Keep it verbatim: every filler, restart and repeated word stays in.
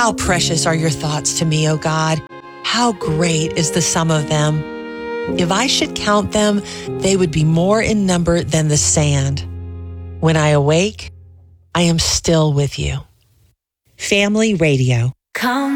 How precious are your thoughts to me, O God. How great is the sum of them. If I should count them, they would be more in number than the sand. When I awake, I am still with you. Family Radio. Come